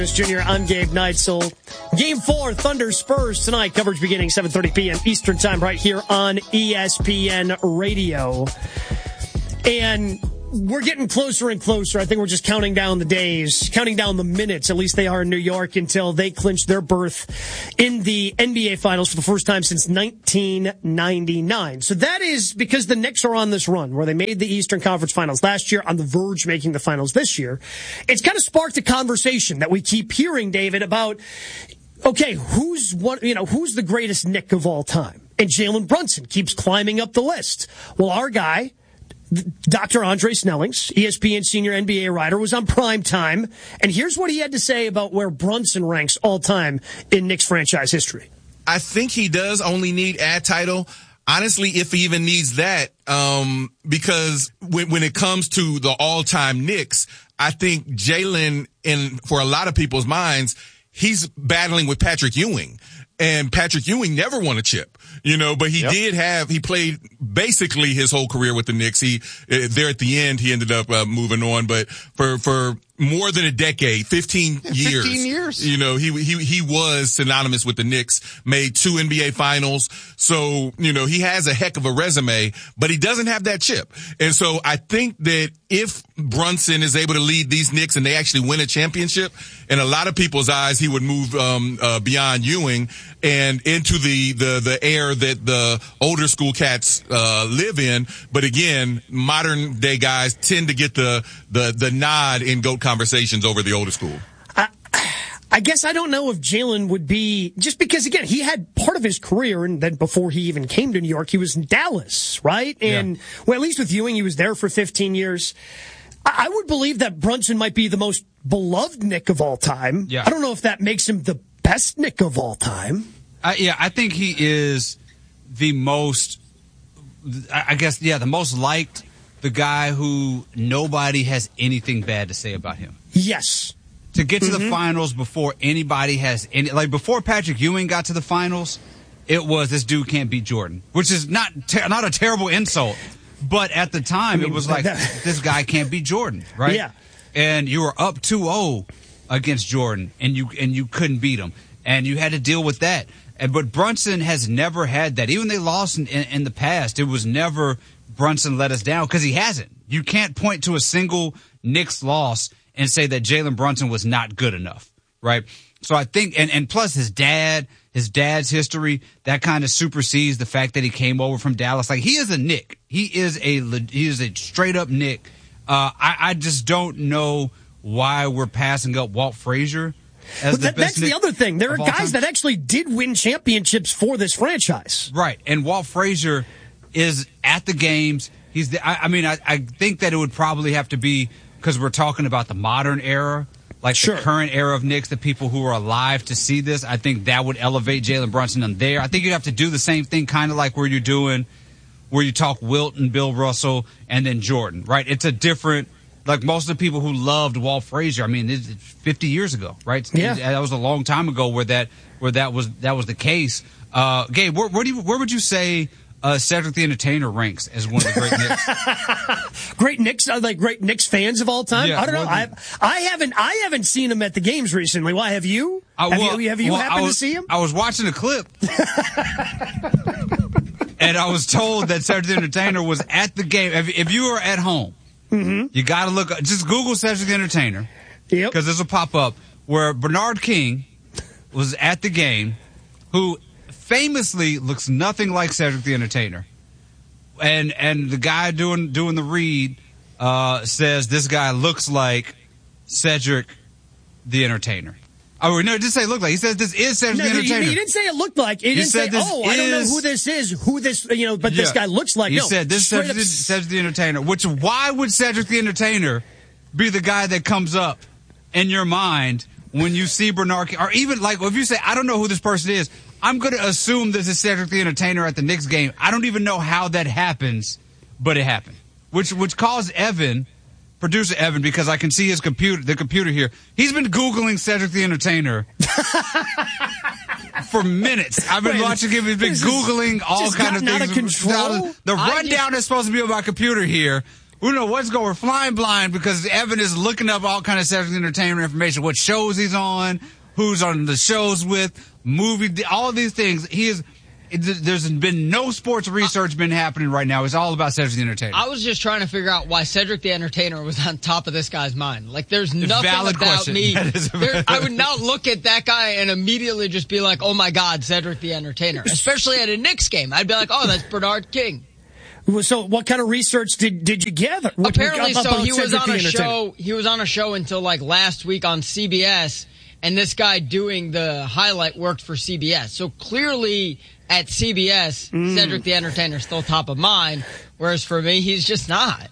Jr. I'm Gabe Neitzel. Game 4, Thunder Spurs tonight. Coverage beginning 7:30 p.m. Eastern Time right here on ESPN Radio. And we're getting closer and closer. I think we're just counting down the days, counting down the minutes, at least they are in New York, until they clinch their berth in the NBA Finals for the first time since 1999. So that is because the Knicks are on this run where they made the Eastern Conference Finals last year, on the verge of making the finals this year. It's kind of sparked a conversation that we keep hearing, David, about, okay, who's the greatest Knick of all time? And Jalen Brunson keeps climbing up the list. Well, our guy, Dr. Andre Snellings, ESPN senior NBA writer, was on Prime Time, and here's what he had to say about where Brunson ranks all time in Knicks franchise history. I think he does only need ad title. Honestly, if he even needs that, because when it comes to the all-time Knicks, I think Jalen, for a lot of people's minds, he's battling with Patrick Ewing. And Patrick Ewing never won a chip, but he played basically his whole career with the Knicks. There at the end, he ended up moving on, but for more than a decade, 15 years. 15 years. He was synonymous with the Knicks, made 2 NBA finals. So, he has a heck of a resume, but he doesn't have that chip. And so I think that if Brunson is able to lead these Knicks and they actually win a championship, in a lot of people's eyes, he would move beyond Ewing and into the era that the older school cats live in. But again, modern day guys tend to get the nod in GOAT conversations over the older school. I guess I don't know if Jalen would be, just because, again, he had part of his career, and then before he even came to New York, he was in Dallas, right? And, well, at least with Ewing, he was there for 15 years. I would believe that Brunson might be the most beloved Knick of all time. Yeah. I don't know if that makes him the best Knick of all time. I think he is the most, the most liked, the guy who nobody has anything bad to say about him. Yes. To get to the finals before anybody has before Patrick Ewing got to the finals, it was this dude can't beat Jordan, which is not a terrible insult, but at the time it was like this guy can't beat Jordan, right? Yeah. And you were up 2-0 against Jordan, and you couldn't beat him, and you had to deal with that. But Brunson has never had that. Even they lost in the past, it was never Brunson let us down, because he hasn't. You can't point to a single Knicks loss and say that Jalen Brunson was not good enough, right? So I think, and plus his dad's history, that kind of supersedes the fact that he came over from Dallas. Like, he is a Knick. He is a straight up Knick. I just don't know why we're passing up Walt Frazier as the best That's Knick the other thing. There are guys time that actually did win championships for this franchise. Right. And Walt Frazier is at the games. I think that it would probably have to be, because we're talking about the modern era, like the current era of Knicks, the people who are alive to see this. I think that would elevate Jalen Brunson on there. I think you'd have to do the same thing, kind of like where you talk Wilt and Bill Russell and then Jordan, right? It's a different, like most of the people who loved Walt Frazier, it's 50 years ago, right? Yeah. That was a long time ago where that was the case. Gabe, where would you say Cedric the Entertainer ranks as one of the great Knicks? Great Knicks, like great Knicks fans of all time. Yeah, I don't know. I haven't seen him at the games recently. Why have you? Have you happened to see him? I was watching a clip, and I was told that Cedric the Entertainer was at the game. If you are at home, you got to look. Just Google Cedric the Entertainer, because this will pop up where Bernard King was at the game, who famously looks nothing like Cedric the Entertainer, and the guy doing the read says this guy looks like Cedric the Entertainer. Oh no, it didn't say look like. He says this is Cedric the Entertainer. He didn't say it looked like. He didn't say, I don't know who this is. But this guy looks like. He said this is Cedric the Entertainer. Why would Cedric the Entertainer be the guy that comes up in your mind when you see Bernard King? Or even like if you say I don't know who this person is, I'm going to assume this is Cedric the Entertainer at the Knicks game. I don't even know how that happens, but it happened. Which caused producer Evan, because I can see the computer here. He's been Googling Cedric the Entertainer for minutes. I've been watching him. He's been Googling all kinds of things. Out of control. The rundown is supposed to be on my computer here. We know what's going. We're flying blind because Evan is looking up all kind of Cedric Entertainer information, what shows he's on, who's on the shows with, all these things. There's been no sports research been happening right now. It's all about Cedric the Entertainer. I was just trying to figure out why Cedric the Entertainer was on top of this guy's mind. Like, there's nothing valid about question. me. I would now not look at that guy and immediately just be like, oh my God, Cedric the Entertainer. Especially at a Knicks game. I'd be like, oh, that's Bernard King. So what kind of research did you gather? Apparently, so he was on a show. He was on a show until like last week on CBS, and this guy doing the highlight worked for CBS. So clearly at CBS, Cedric the Entertainer is still top of mind, whereas for me, he's just not.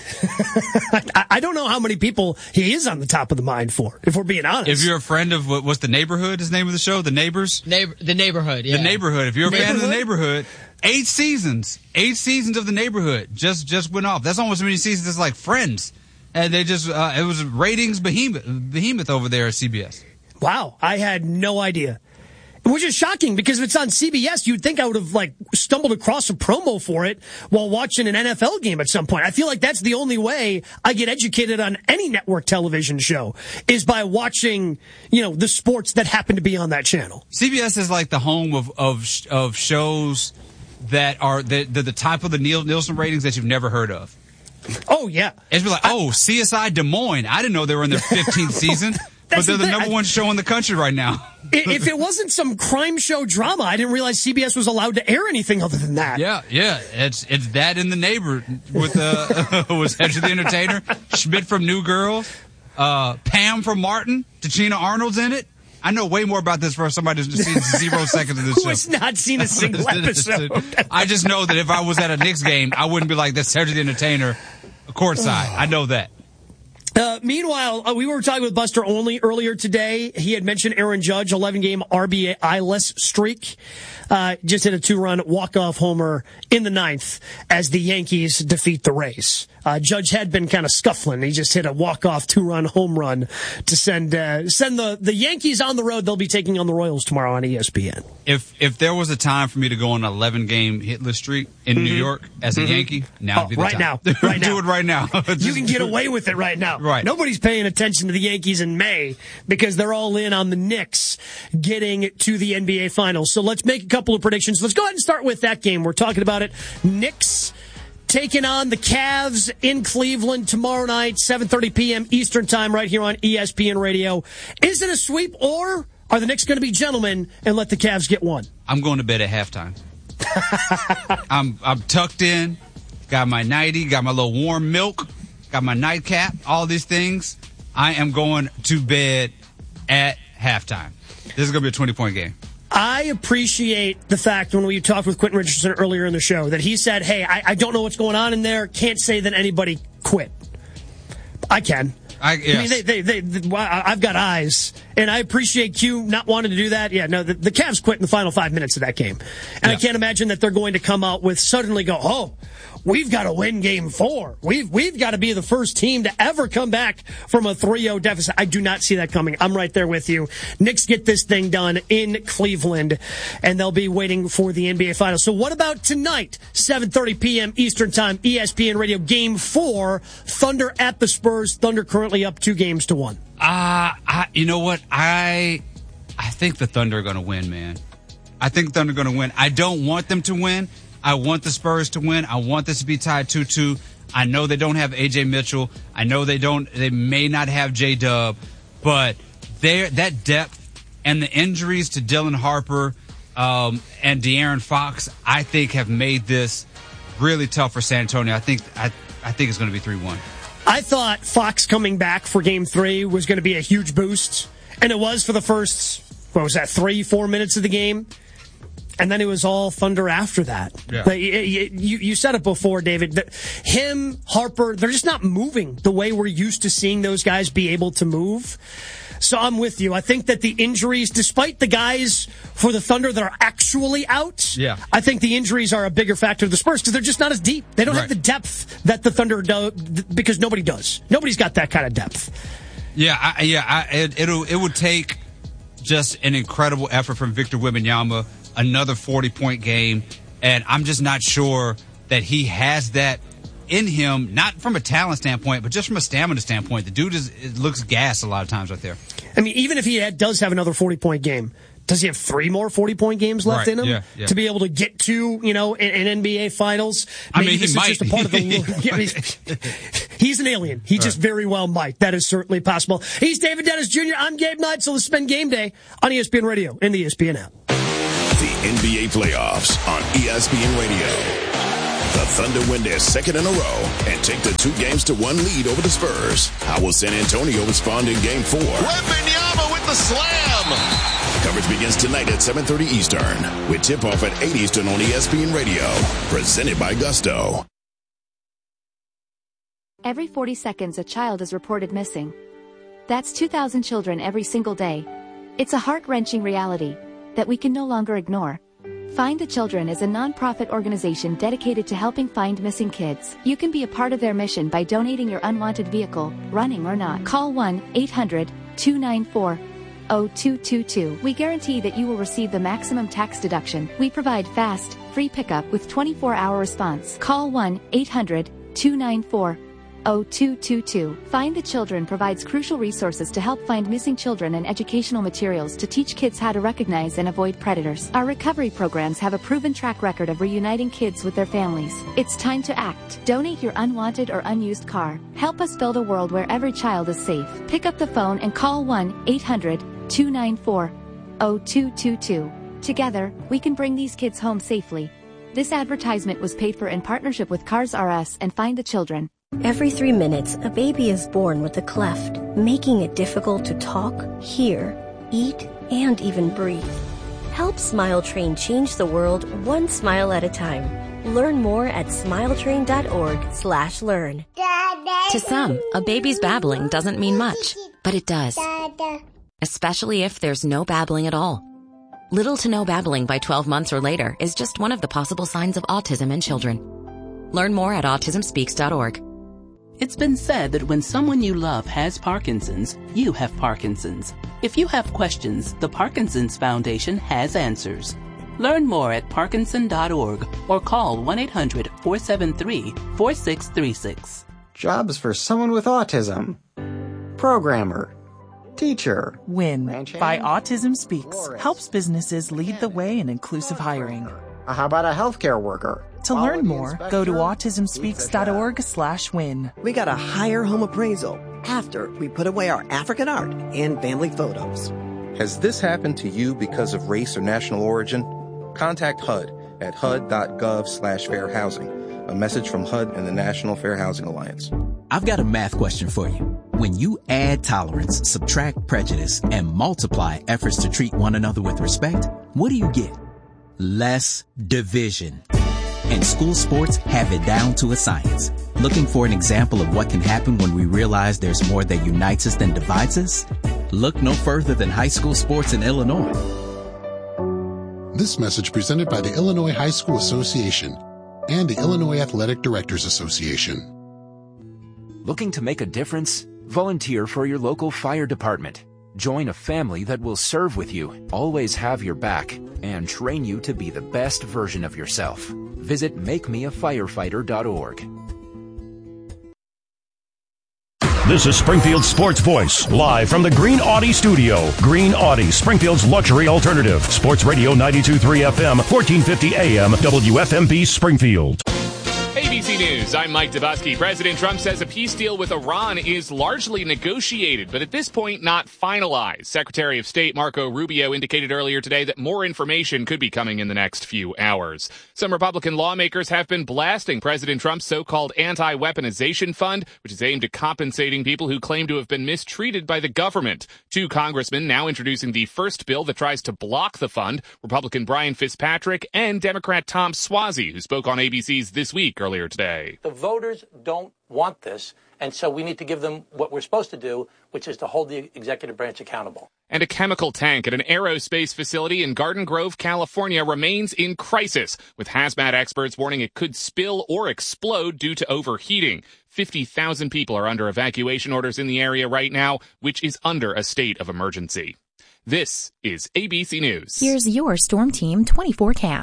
I don't know how many people he is on the top of the mind for, if we're being honest. If you're a friend of what's The Neighborhood, is the name of the show? The Neighbors? The Neighborhood, yeah. The Neighborhood. If you're a fan of The Neighborhood, 8 seasons of The Neighborhood just went off. That's almost as many seasons as like Friends. And they just, it was ratings behemoth over there at CBS. Wow. I had no idea. Which is shocking because if it's on CBS, you'd think I would have like stumbled across a promo for it while watching an NFL game at some point. I feel like that's the only way I get educated on any network television show is by watching, the sports that happen to be on that channel. CBS is like the home of shows that are the type of the Nielsen ratings that you've never heard of. Oh yeah. It's like, CSI Des Moines. I didn't know they were in their 15th season. But they're the number one show in the country right now. If it wasn't some crime show drama, I didn't realize CBS was allowed to air anything other than that. Yeah. It's that in the neighbor with was Cedric the Entertainer, Schmidt from New Girl, Pam from Martin, Tachina Arnold's in it. I know way more about this for somebody who's seen 0 seconds of this show. Who has not seen a single episode. I just know that if I was at a Knicks game, I wouldn't be like, that's Cedric the Entertainer courtside. I know that. Meanwhile, we were talking with Buster Olney earlier today. He had mentioned Aaron Judge, 11-game RBI-less streak. Just hit a 2-run walk-off homer in the 9th as the Yankees defeat the Rays. Judge had been kind of scuffling. He just hit a walk-off 2-run home run to send the Yankees on the road. They'll be taking on the Royals tomorrow on ESPN. If there was a time for me to go on an 11-game hitless streak in New York as a Yankee, now would be the right time. Now. Right now. Do it right now. You can get away with it right now. Right. Nobody's paying attention to the Yankees in May because they're all in on the Knicks getting to the NBA Finals. So let's make a couple of predictions. Let's go ahead and start with that game. We're talking about it. Knicks taking on the Cavs in Cleveland tomorrow night, 7:30 p.m. Eastern Time, right here on ESPN Radio. Is it a sweep, or are the Knicks going to be gentlemen and let the Cavs get one? I'm going to bed at halftime. I'm tucked in, got my nightie, got my little warm milk, got my nightcap, all these things. I am going to bed at halftime. This is going to be a 20-point game. I appreciate the fact when we talked with Quentin Richardson earlier in the show that he said, hey, I don't know what's going on in there. Can't say that anybody quit. I can. Yes. I mean, I've got eyes, and I appreciate Q not wanting to do that. Yeah, no, the Cavs quit in the final 5 minutes of that game. And I can't imagine that they're going to come out with suddenly go, oh, we've got to win game 4. We've got to be the first team to ever come back from a 3-0 deficit. I do not see that coming. I'm right there with you. Knicks get this thing done in Cleveland, and they'll be waiting for the NBA Finals. So what about tonight, 7:30 p.m. Eastern Time, ESPN Radio, Game 4, Thunder at the Spurs. Thunder currently up 2-1. You know what? I think the Thunder are going to win, man. I think the Thunder are going to win. I don't want them to win. I want the Spurs to win. I want this to be tied 2-2. I know they don't have A.J. Mitchell. I know they may not have J-Dub, but that depth and the injuries to Dylan Harper and De'Aaron Fox, I think, have made this really tough for San Antonio. I think it's going to be 3-1. I thought Fox coming back for Game 3 was going to be a huge boost, and it was for the first, 3-4 minutes of the game. And then it was all Thunder after that. Yeah. You said it before, David. Him, Harper, they're just not moving the way we're used to seeing those guys be able to move. So I'm with you. I think that the injuries, despite the guys for the Thunder that are actually out, I think the injuries are a bigger factor to the Spurs because they're just not as deep. They don't have the depth that the Thunder do because nobody does. Nobody's got that kind of depth. It would take just an incredible effort from Victor Wembanyama, another 40-point game, and I'm just not sure that he has that in him, not from a talent standpoint, but just from a stamina standpoint. The dude looks gassed a lot of times right there. I mean, even if he does have another 40-point game, does he have 3 more 40-point games left in him to be able to get to, an NBA Finals? Maybe he might. Just a part of he's an alien. He just very well might. That is certainly possible. He's David Dennis Jr. I'm Gabe Neitzel. This has been Game Day on ESPN Radio and the ESPN app. The NBA playoffs on ESPN Radio. The Thunder win their second in a row and take the 2-1 lead over the Spurs. How will San Antonio respond in Game 4? Wembanyama with the slam. Coverage begins tonight at 7:30 Eastern with tip-off at 8 Eastern on ESPN Radio. Presented by Gusto. Every 40 seconds, a child is reported missing. That's 2,000 children every single day. It's a heart-wrenching reality that we can no longer ignore. Find the Children is a non-profit organization dedicated to helping find missing kids. You can be a part of their mission by donating your unwanted vehicle, running or not. Call 1-800-294-0222. We guarantee that you will receive the maximum tax deduction. We provide fast, free pickup with 24-hour response. Call 1-800-294-0222. Find the Children provides crucial resources to help find missing children and educational materials to teach kids how to recognize and avoid predators. Our recovery programs have a proven track record of reuniting kids with their families. It's time to act. Donate your unwanted or unused car. Help us build a world where every child is safe. Pick up the phone and call 1-800-294-0222. Together, we can bring these kids home safely. This advertisement was paid for in partnership with Cars R Us and Find the Children. Every 3 minutes, a baby is born with a cleft, making it difficult to talk, hear, eat, and even breathe. Help Smile Train change the world one smile at a time. Learn more at smiletrain.org/learn. To some, a baby's babbling doesn't mean much, but it does. Especially if there's no babbling at all. Little to no babbling by 12 months or later is just one of the possible signs of autism in children. Learn more at autismspeaks.org. It's been said that when someone you love has Parkinson's, you have Parkinson's. If you have questions, the Parkinson's Foundation has answers. Learn more at parkinson.org or call 1-800-473-4636. Jobs for someone with autism. Programmer. Teacher. WIN by Autism Speaks helps businesses lead the way in inclusive hiring. How about a healthcare worker? To learn more, go to autismspeaks.org/win. We got a higher home appraisal after we put away our African art and family photos. Has this happened to you because of race or national origin? Contact HUD at hud.gov/fair housing. A message from HUD and the National Fair Housing Alliance. I've got a math question for you. When you add tolerance, subtract prejudice, and multiply efforts to treat one another with respect, what do you get? Less division. And school sports have it down to a science. Looking for an example of what can happen when we realize there's more that unites us than divides us? Look no further than high school sports in Illinois. This message presented by the Illinois High School Association and the Illinois Athletic Directors Association. Looking to make a difference? Volunteer for your local fire department. Join a family that will serve with you, always have your back, and train you to be the best version of yourself. Visit MakeMeAFirefighter.org. This is Springfield's Sports Voice, live from the Green Audi studio. Green Audi, Springfield's luxury alternative. Sports Radio 92.3 FM, 1450 AM, WFMB Springfield. ABC News, I'm Mike Dubusky. President Trump says a peace deal with Iran is largely negotiated, but at this point not finalized. Secretary of State Marco Rubio indicated earlier today that more information could be coming in the next few hours. Some Republican lawmakers have been blasting President Trump's so-called anti-weaponization fund, which is aimed at compensating people who claim to have been mistreated by the government. 2 congressmen now introducing the first bill that tries to block the fund, Republican Brian Fitzpatrick and Democrat Tom Suozzi, who spoke on ABC's This Week earlier today. The voters don't want this, and so we need to give them what we're supposed to do, which is to hold the executive branch accountable. And a chemical tank at an aerospace facility in Garden Grove, California remains in crisis, with hazmat experts warning it could spill or explode due to overheating. 50,000 people are under evacuation orders in the area right now, which is under a state of emergency. This is ABC News. Here's your Storm Team 20 forecast.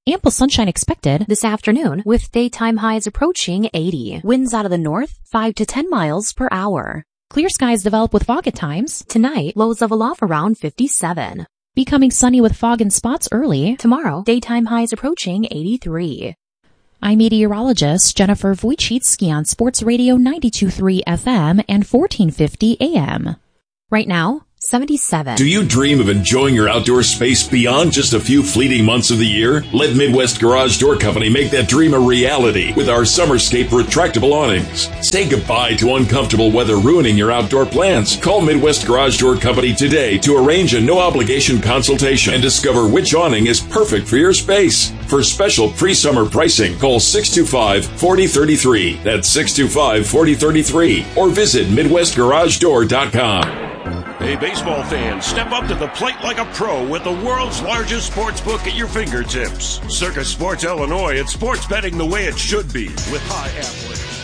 Ample sunshine expected this afternoon with daytime highs approaching 80. Winds out of the north, 5 to 10 miles per hour. Clear skies develop with fog at times. Tonight, lows level off around 57. Becoming sunny with fog in spots early. Tomorrow, daytime highs approaching 83. I'm meteorologist Jennifer Wojcicki on Sports Radio 92.3 FM and 1450 AM. Right now, 77. Do you dream of enjoying your outdoor space beyond just a few fleeting months of the year? Let Midwest Garage Door Company make that dream a reality with our Summerscape retractable awnings. Say goodbye to uncomfortable weather ruining your outdoor plans. Call Midwest Garage Door Company today to arrange a no-obligation consultation and discover which awning is perfect for your space. For special pre-summer pricing, call 625-4033. That's 625-4033. Or visit MidwestGarageDoor.com. Hey, baseball fans, step up to the plate like a pro with the world's largest sports book at your fingertips. Circus Sports Illinois, it's sports betting the way it should be with high athletes.